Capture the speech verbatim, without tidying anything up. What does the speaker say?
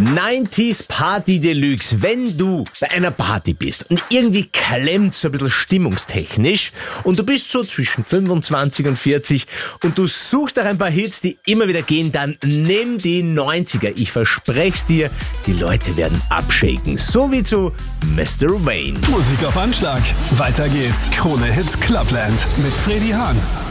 neunziger Party Deluxe. Wenn du bei einer Party bist und irgendwie klemmt so ein bisschen stimmungstechnisch und du bist so zwischen fünfundzwanzig und vierzig und du suchst nach ein paar Hits, die immer wieder gehen, dann nimm die neunziger. Ich verspreche dir, die Leute werden abshaken. So wie zu Mister Wayne. Musik auf Anschlag. Weiter geht's. Krone Hits Clubland mit Freddy Hahn.